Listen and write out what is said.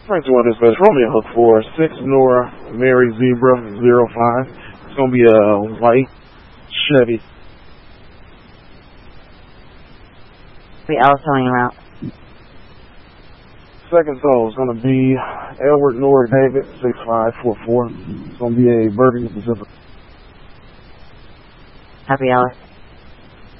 Frank to one dispatch, Romeo Hook 4, 6 Nora, Mary Zebra 05. It's going to be a white Chevy. Alice telling you out. Second toll is going to be Edward Nora David 6544. It's going to be a Burgundy Pacific. Happy Alice.